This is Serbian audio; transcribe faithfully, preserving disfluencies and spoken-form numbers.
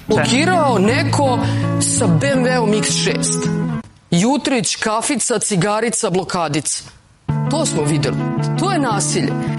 Blokirao neko sa B M W-om iks šest. Jutrić, kafica, cigarica, blokadica. To smo videli. To je nasilje.